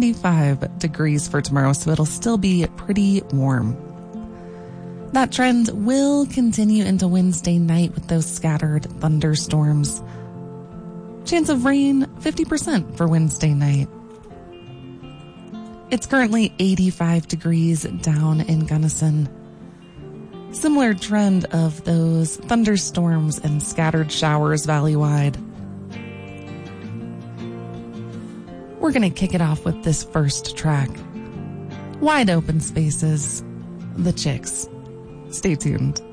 75 degrees for tomorrow, so it'll still be pretty warm. That trend will continue into Wednesday night with those scattered thunderstorms. Chance of rain, 50% for Wednesday night. It's currently 85 degrees down in Gunnison. Similar trend of those thunderstorms and scattered showers valley-wide. We're going to kick it off with this first track. Wide Open Spaces, The Chicks. Stay tuned.